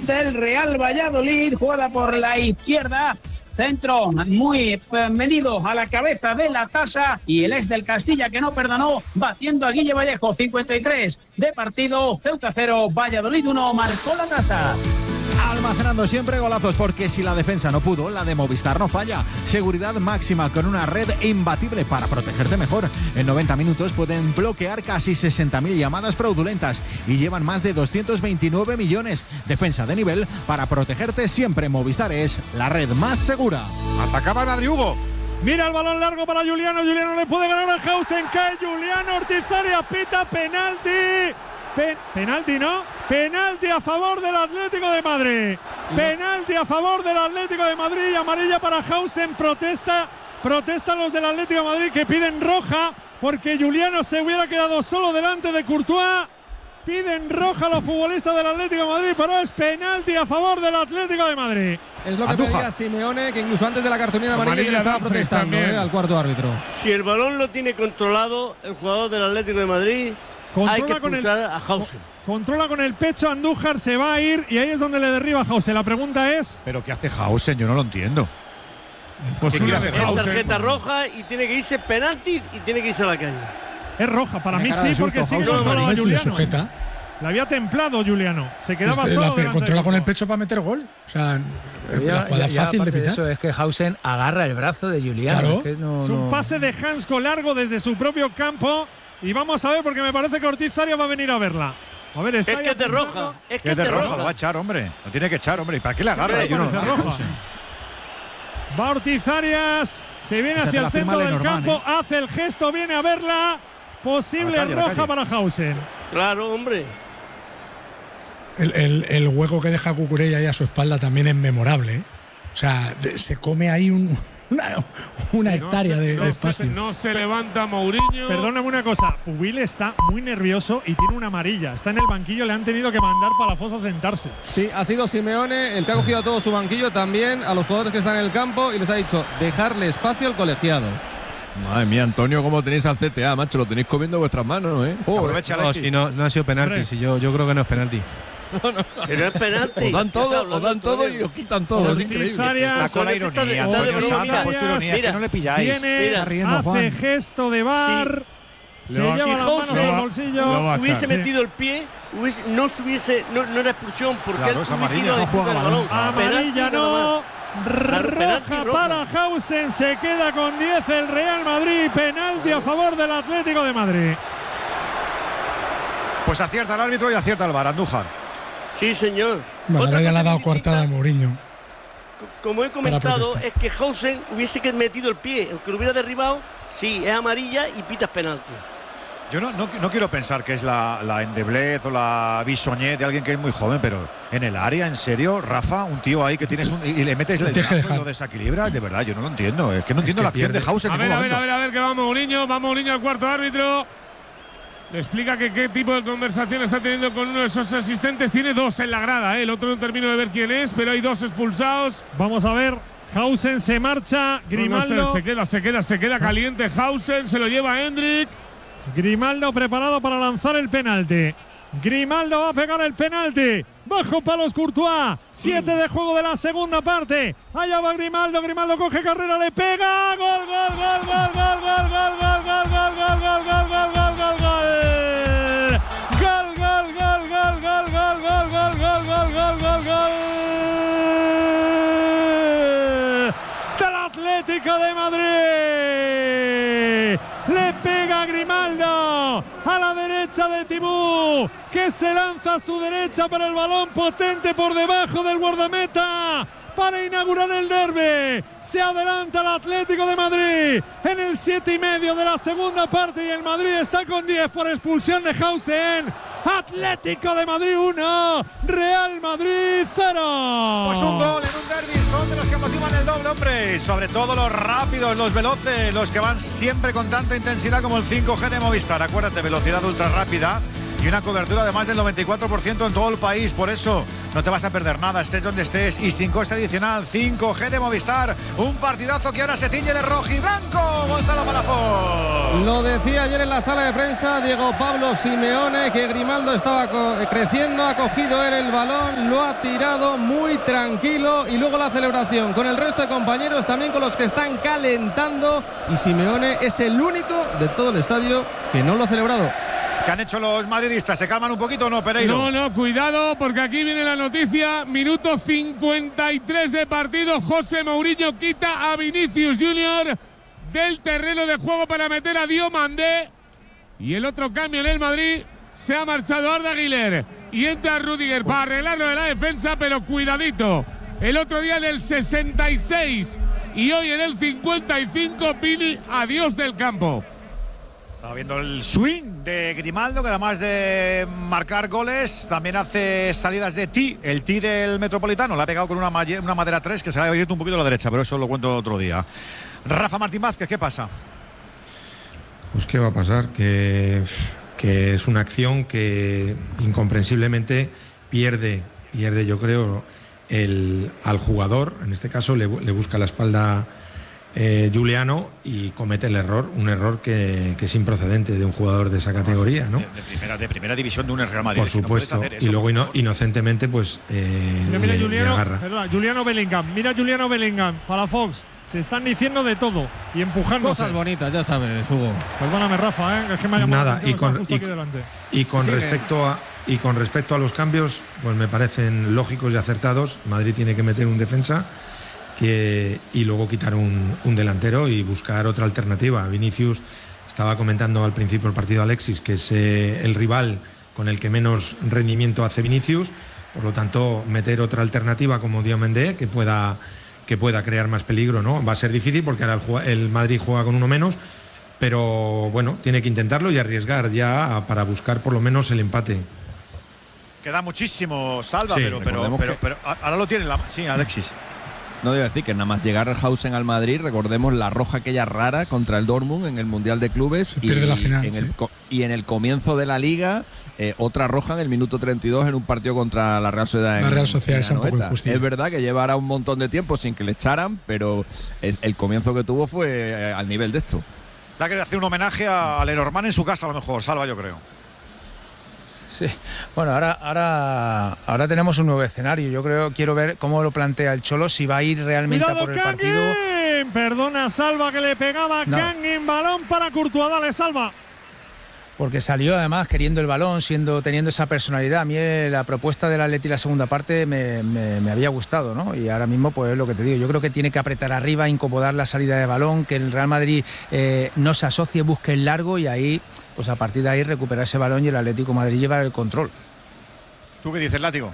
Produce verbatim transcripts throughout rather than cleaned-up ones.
del Real Valladolid, juega por la izquierda. Centro muy medido a la cabeza de la tasa y el ex del Castilla que no perdonó, batiendo a Guille Vallejo. Cincuenta y tres de partido, Ceuta cero, Valladolid uno, marcó la tasa. Almacenando siempre golazos, porque si la defensa no pudo, la de Movistar no falla. Seguridad máxima con una red imbatible para protegerte mejor. En noventa minutos pueden bloquear casi sesenta mil llamadas fraudulentas y llevan más de doscientos veintinueve millones. Defensa de nivel para protegerte siempre. Movistar es la red más segura. Atacaba Madrid, Hugo. Mira el balón largo para Juliano. Juliano le puede ganar a Hausen. Cae Juliano. Ortizaria pita penalti. Pen, penalti, ¿no? Penalti a favor del Atlético de Madrid. Penalti a favor del Atlético de Madrid. Amarilla para Hausen. Protesta, protestan los del Atlético de Madrid que piden roja porque Juliano se hubiera quedado solo delante de Courtois. Piden roja a los futbolistas del Atlético de Madrid, pero es penalti a favor del Atlético de Madrid. Es lo que Andujar. pedía Simeone, que incluso antes de la cartulina amarilla, Amarilla le estaba Dumfries protestando también. eh, al cuarto árbitro. Si el balón lo tiene controlado el jugador del Atlético de Madrid, Controla hay que con el- expulsar a Hausen. Controla con el pecho, Andújar se va a ir y ahí es donde le derriba a Hausen. La pregunta es… ¿Pero qué hace Hausen? Yo no lo entiendo. Pues ¿Qué una quiere de hacer Es Hausen. tarjeta roja y tiene que irse penalti y tiene que irse a la calle. Es roja, para Tiene mí cara de sí, porque susto, sigue Hausen. controlado a Messi le Juliano. sujeta. Le había templado Juliano. Se quedaba Este, solo. la, delante controla de con el Courtois. pecho para meter gol. O sea, Pero la ya- jugada ya- ya fácil de aparte pitar. eso es que Hausen agarra el brazo de Juliano. Claro. Es, que no, Es un no- pase de Hansko largo desde su propio campo. Y vamos a ver, porque me parece que Ortiz Arias va a venir a verla. A ver, está Es ahí que es de apuntando. roja. Es que Que es de de roja, lo va a roja. echar, hombre. Lo tiene que echar, hombre. ¿Y para qué le agarra? Hombre, Yo no lo parece agarro, roja. Hausen. Va Ortiz Arias, se viene Esa te hacia la el firma centro del Lenormand, campo, ¿eh? hace el gesto, viene a verla. Posible A la calle, a la roja calle. para Hausen. Claro, hombre. El, el- el hueco que deja Cucurella ahí a su espalda también es memorable, ¿eh? O sea, de- se come ahí un, una, una hectárea no se, de, no de se- espacio. no se levanta Mourinho. Perdóname una cosa, Pubil está muy nervioso y tiene una amarilla. Está en el banquillo, le han tenido que mandar para la fosa a sentarse. Sí, ha sido Simeone el que ha cogido a todo su banquillo también, a los jugadores que están en el campo, y les ha dicho dejarle espacio al colegiado. Madre mía, Antonio, ¿cómo tenéis al C T A, macho? Lo tenéis comiendo vuestras manos, ¿eh? Joder. Aprovecha, No, Alexis. si no, no ha sido penalti. Hombre. Si yo, yo creo que no es penalti. Pero es penalti. Os dan ¿Qué está todo, os hablando dan todo todavía? y os quitan todo. Es Ortiz increíble. Arias Está con la Está de- ironía, está de Antonio broma. Sanz ha puesto ironía, es que no le pilláis. Viene, Mira, riendo, hace Juan. gesto de bar. Se Le va- lleva Si las manos Hausen al lo va- bolsillo. lo va a Hubiese echar. metido el pie, hubiese- no se hubiese, no, no era expulsión, porque Claro, él es hubiese amarilla, ido a no disputar juega el balón. balón. Amarilla Penalti no. nada más. Claro, penalti Roja roja. para Hausen. Se queda con diez el Real Madrid. Penalti a favor del Atlético de Madrid. Pues acierta el árbitro y acierta el VAR, Andújar. Sí, señor. Bueno, Otra ahora ya le cosa ha dado que coartada a indica, Mourinho. co- Como he comentado, protestar. es que Hausen hubiese que metido el pie. Aunque lo hubiera derribado, sí, es amarilla y pitas penalti. Yo no, no, no quiero pensar que es la, la endeblez o la bisoñez de alguien que es muy joven, pero en el área, en serio, Rafa, un tío ahí que tienes un, y, y le metes el Tienes que brazo y dejar. lo desequilibra, de verdad, yo no lo entiendo. Es que no Es entiendo que la acción pierde. de Hausen. A en ver, ningún a ver, a momento. ver, a ver, que va Mourinho. Va Mourinho al cuarto árbitro. Le explica que qué tipo de conversación está teniendo con uno de esos asistentes. Tiene dos en la grada, ¿eh? El otro no termino de ver quién es, pero hay dos expulsados. Vamos a ver. Hausen se marcha. Grimaldo. No, no, se, se queda, se queda, se queda caliente. Hausen se lo lleva a Hendrik. Grimaldo preparado para lanzar el penalti. Grimaldo va a pegar el penalti. Bajo palos Courtois. Siete de juego de la segunda parte. Allá va Grimaldo. Grimaldo coge carrera, le pega. Gol, gol, gol, gol, gol, gol, gol, gol, gol, gol, gol, gol, gol, gol, gol, gol, gol. Gol, gol, gol, gol, gol, gol, gol, gol, gol, gol, gol, gol, gol. Del Atlético de Madrid. Le pega Grimaldo a la derecha de Tibú, que se lanza a su derecha para el balón potente por debajo del guardameta para inaugurar el derbi. Se adelanta el Atlético de Madrid en el siete y medio de la segunda parte y el Madrid está con diez por expulsión de Hausen. Atlético de Madrid uno, Real Madrid cero. Pues un gol en un derbi, son de los que motivan el doble, hombre. Y sobre todo los rápidos, los veloces, los que van siempre con tanta intensidad como el cinco G de Movistar. Acuérdate, velocidad ultra rápida y una cobertura de más del noventa y cuatro por ciento en todo el país. Por eso, no te vas a perder nada, estés donde estés y sin coste adicional. cinco G de Movistar, un partidazo que ahora se tiñe de rojo y blanco. Gonzalo Palafox. Lo decía ayer en la sala de prensa Diego Pablo Simeone, que Grimaldo estaba creciendo, ha cogido él el balón, lo ha tirado muy tranquilo y luego la celebración con el resto de compañeros, también con los que están calentando, y Simeone es el único de todo el estadio que no lo ha celebrado. ¿Qué han hecho los madridistas? ¿Se calman un poquito o no, Pereiro? No, no, cuidado, porque aquí viene la noticia. Minuto cincuenta y tres de partido. José Mourinho quita a Vinicius Junior del terreno de juego para meter a Diomandé. Y el otro cambio en el Madrid, se ha marchado Arda Güler y entra Rüdiger para arreglarlo de la defensa, pero cuidadito. El otro día en el sesenta y seis y hoy en el cincuenta y cinco, Vini, adiós del campo. Estaba viendo el swing de Grimaldo, que además de marcar goles, también hace salidas de tee, el tee del Metropolitano. La ha pegado con una, una madera tres que se le ha abierto un poquito a la derecha, pero eso lo cuento otro día. Rafa Martín Vázquez, ¿qué pasa? Pues qué va a pasar, que, que es una acción que incomprensiblemente pierde, pierde yo creo, el, al jugador. En este caso le, le busca la espalda Eh, Giuliano y comete el error, un error que, que es improcedente de un jugador de esa categoría, ¿no? De, de, primera, de primera división de un Real Madrid. Por supuesto, no eso, y luego por ino, inocentemente pues eh, mira, mira le, Juliano, le agarra. Perdona, Juliano Bellingham, mira Juliano Bellingham, para Fox, se están diciendo de todo y empujándose. Cosas bonitas, ya sabes, Hugo. Perdóname, Rafa, ¿eh? Es que me ha llamado Nada, y con, justo y, aquí delante. y con Sigue. respecto a y con respecto a los cambios, pues me parecen lógicos y acertados. Madrid tiene que meter un defensa que, y luego quitar un, un delantero y buscar otra alternativa. Vinicius, estaba comentando al principio del partido Alexis, que es eh, el rival con el que menos rendimiento hace Vinicius, por lo tanto meter otra alternativa como Diomandé que pueda, que pueda crear más peligro, ¿no? Va a ser difícil porque ahora el, el Madrid juega con uno menos, pero bueno, tiene que intentarlo y arriesgar ya para buscar por lo menos el empate. Queda muchísimo, Salva, Sí, pero, pero, pero, que... pero ahora lo tiene la, sí, Alexis. No debo decir que nada más llegar Hausen al Madrid, recordemos la roja aquella rara contra el Dortmund en el Mundial de Clubes. Se pierde y, la final, en sí. el, y en el comienzo de la Liga, eh, otra roja en el minuto treinta y dos en un partido contra la Real Sociedad. La en, Real Sociedad, en es un poco injusticia. Es verdad que llevará un montón de tiempo sin que le echaran, pero el, el comienzo que tuvo fue eh, al nivel de esto. Le ha querido hacer un homenaje a Lenormand en su casa, a lo mejor, Salva, yo creo. Sí, bueno, ahora, ahora, ahora tenemos un nuevo escenario. Yo creo, quiero ver cómo lo plantea el Cholo, si va a ir realmente Cuidado, a por el Kangin. partido. Perdona, Salva, que le pegaba No. Kangin, balón para Courtois, dale, Salva. Porque salió además queriendo el balón, siendo teniendo esa personalidad. A mí eh, la propuesta del Atleti la segunda parte me, me, me había gustado, ¿no? Y ahora mismo, pues es lo que te digo. Yo creo que tiene que apretar arriba, incomodar la salida de balón, que el Real Madrid eh, no se asocie, busque el largo y ahí, pues a partir de ahí recuperar ese balón y el Atlético de Madrid llevar el control. ¿Tú qué dices, Látigo?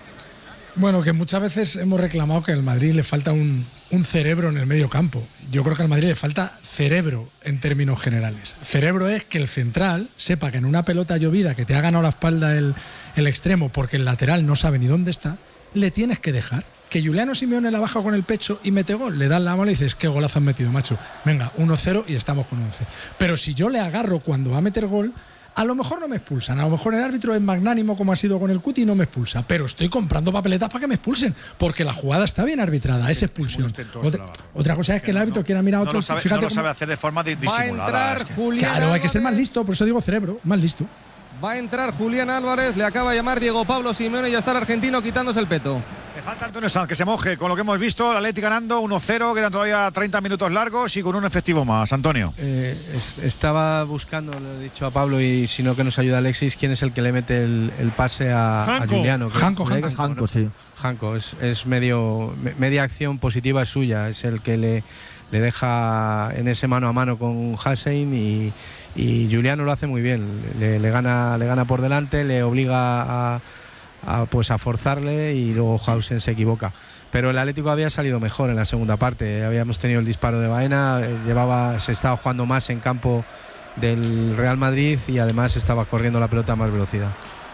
Bueno, que muchas veces hemos reclamado que al Madrid le falta un, un cerebro en el medio campo. Yo creo que al Madrid le falta cerebro en términos generales. Cerebro es que el central sepa que en una pelota llovida que te ha ganado la espalda el, el extremo porque el lateral no sabe ni dónde está, le tienes que dejar. Que Giuliano Simeone la baja con el pecho y mete gol, le das la mano y dices, qué golazo has metido, macho. Venga, uno cero y estamos con once. Pero si yo le agarro cuando va a meter gol, a lo mejor no me expulsan, a lo mejor el árbitro es magnánimo como ha sido con el Cuti y no me expulsa, pero estoy comprando papeletas para que me expulsen, porque la jugada está bien arbitrada, es expulsión. Otra, otra cosa es que el árbitro quiera mirar a otro. No lo sabe, fíjate no lo cómo, sabe hacer de forma disimulada. Es que... Claro, hay que ser más listo, por eso digo cerebro, más listo. Va a entrar Julián Álvarez, le acaba de llamar Diego Pablo Simeone y ya está el argentino quitándose el peto. Le falta Antonio Sanz, que se moje con lo que hemos visto. El Atleti ganando uno cero, quedan todavía treinta minutos largos y con un efectivo más. Antonio. Eh, es, estaba buscando, lo he dicho a Pablo y si no que nos ayuda Alexis, quién es el que le mete el, el pase a, a Giuliano. Janko, Janko. Janko, sí. Janko, es, es medio, media acción positiva es suya, es el que le, le deja en ese mano a mano con Hussein y, y Giuliano lo hace muy bien, le, le, gana, le gana por delante, le obliga a, a, pues a forzarle y luego Hausen se equivoca. Pero el Atlético había salido mejor en la segunda parte, habíamos tenido el disparo de Baena, llevaba, se estaba jugando más en campo del Real Madrid y además estaba corriendo la pelota a más velocidad.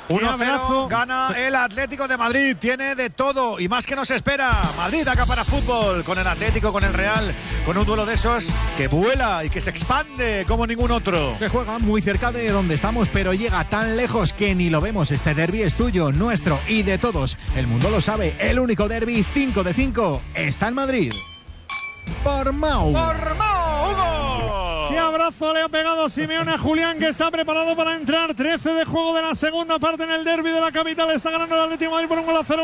uno cero gana el Atlético de Madrid. Tiene de todo y más que nos espera. Madrid acá para fútbol con el Atlético, con el Real, con un duelo de esos que vuela y que se expande como ningún otro. Que juega muy cerca de donde estamos, pero llega tan lejos que ni lo vemos. Este derbi es tuyo, nuestro y de todos. El mundo lo sabe. El único derbi cinco de cinco está en Madrid. Por Mau. Por Mau, Hugo. Qué abrazo le ha pegado Simeone a Julián, que está preparado para entrar. trece de juego de la segunda parte en el derbi de la capital. Está ganando el Atlético de Madrid por un gol a cero.